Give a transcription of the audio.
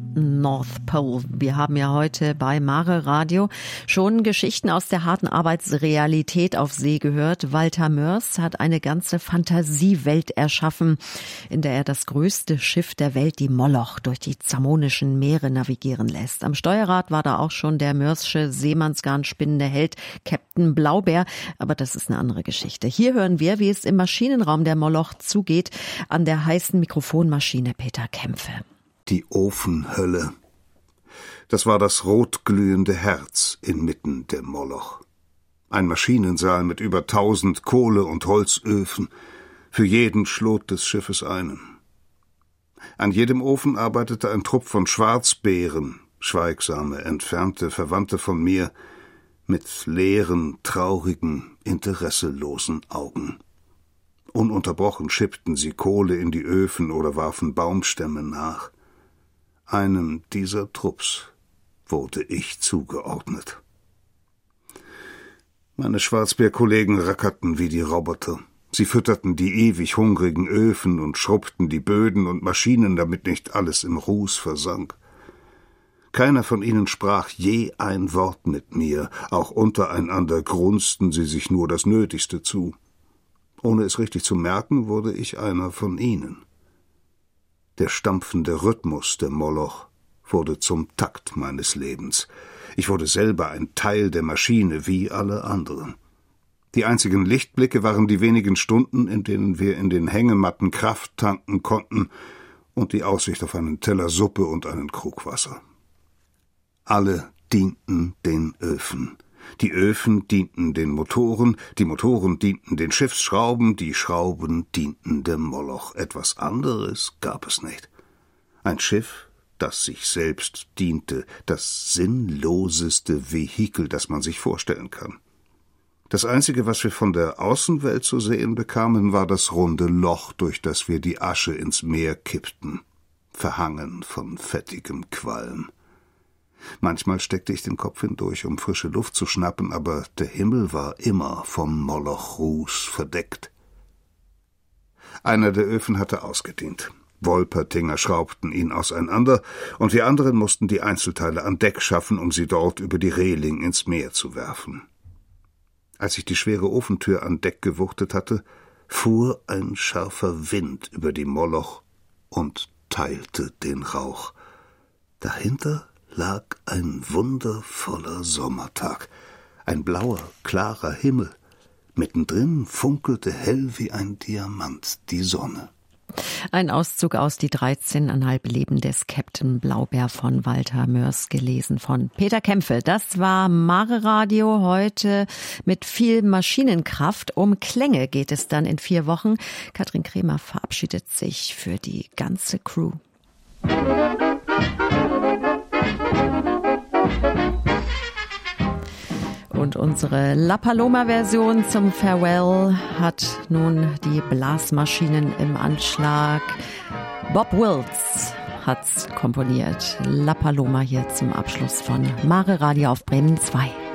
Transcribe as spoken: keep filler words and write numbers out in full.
North Pole. Wir haben ja heute bei Mare Radio schon Geschichten aus der harten Arbeitsrealität auf See gehört. Walter Moers hat eine ganze Fantasiewelt erschaffen, in der er das größte Schiff der Welt, die Moloch, durch die zamonischen Meere navigieren lässt. Am Steuerrad war da auch schon der Moersche Seemannsgarn spinnende Held Captain Blaubeer, aber das ist eine andere Geschichte. Hier hören wir, wie es im Maschinenraum der Moloch zugeht, an der heißen Mikrofonmaschine Peter Kämpfe. Die Ofenhölle. Das war das rotglühende Herz inmitten der Moloch. Ein Maschinensaal mit über tausend Kohle- und Holzöfen, für jeden Schlot des Schiffes einen. An jedem Ofen arbeitete ein Trupp von Schwarzbären, schweigsame, entfernte Verwandte von mir, mit leeren, traurigen, interesselosen Augen. Ununterbrochen schippten sie Kohle in die Öfen oder warfen Baumstämme nach. Einem dieser Trupps wurde ich zugeordnet. Meine Schwarzbärkollegen rackerten wie die Roboter. Sie fütterten die ewig hungrigen Öfen und schrubbten die Böden und Maschinen, damit nicht alles im Ruß versank. Keiner von ihnen sprach je ein Wort mit mir, auch untereinander grunzten sie sich nur das Nötigste zu. Ohne es richtig zu merken, wurde ich einer von ihnen. Der stampfende Rhythmus der Moloch wurde zum Takt meines Lebens. Ich wurde selber ein Teil der Maschine, wie alle anderen. Die einzigen Lichtblicke waren die wenigen Stunden, in denen wir in den Hängematten Kraft tanken konnten und die Aussicht auf einen Teller Suppe und einen Krug Wasser. Alle dienten den Öfen. Die Öfen dienten den Motoren, die Motoren dienten den Schiffsschrauben, die Schrauben dienten der Moloch. Etwas anderes gab es nicht. Ein Schiff, das sich selbst diente, das sinnloseste Vehikel, das man sich vorstellen kann. Das Einzige, was wir von der Außenwelt zu sehen bekamen, war das runde Loch, durch das wir die Asche ins Meer kippten, verhangen von fettigem Qualm. Manchmal steckte ich den Kopf hindurch, um frische Luft zu schnappen, aber der Himmel war immer vom Molochruß verdeckt. Einer der Öfen hatte ausgedient. Wolpertinger schraubten ihn auseinander, und wir anderen mussten die Einzelteile an Deck schaffen, um sie dort über die Reling ins Meer zu werfen. Als ich die schwere Ofentür an Deck gewuchtet hatte, fuhr ein scharfer Wind über die Moloch und teilte den Rauch. Dahinter lag ein wundervoller Sommertag, ein blauer, klarer Himmel. Mittendrin funkelte hell wie ein Diamant die Sonne. Ein Auszug aus Die dreizehneinhalb Leben des Captain Blaubeer von Walter Moers, gelesen von Peter Kämpfe. Das war Mare Radio heute mit viel Maschinenkraft. Um Klänge geht es dann in vier Wochen. Katrin Kremer verabschiedet sich für die ganze Crew. Und unsere La Paloma-Version zum Farewell hat nun die Blasmaschinen im Anschlag. Bob Wills hat's komponiert. La Paloma hier zum Abschluss von Mare Radio auf Bremen zwei.